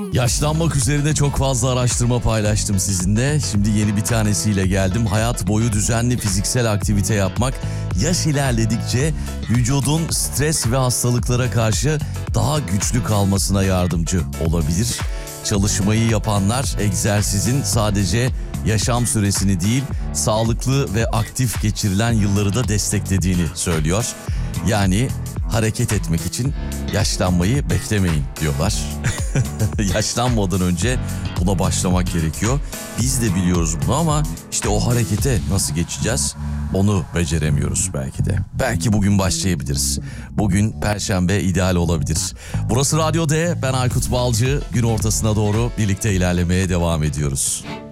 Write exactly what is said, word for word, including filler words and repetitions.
Yaşlanmak üzerine çok fazla araştırma paylaştım sizinle. Şimdi yeni bir tanesiyle geldim. Hayat boyu düzenli fiziksel aktivite yapmak yaş ilerledikçe vücudun stres ve hastalıklara karşı daha güçlü kalmasına yardımcı olabilir. Çalışmayı yapanlar egzersizin sadece yaşam süresini değil, sağlıklı ve aktif geçirilen yılları da desteklediğini söylüyor. Yani hareket etmek için yaşlanmayı beklemeyin diyorlar. Yaşlanmadan önce buna başlamak gerekiyor. Biz de biliyoruz bunu ama işte o harekete nasıl geçeceğiz? Onu beceremiyoruz belki de. Belki bugün başlayabiliriz. Bugün Perşembe ideal olabilir. Burası Radyo D, ben Aykut Balcı. Gün ortasına doğru birlikte ilerlemeye devam ediyoruz.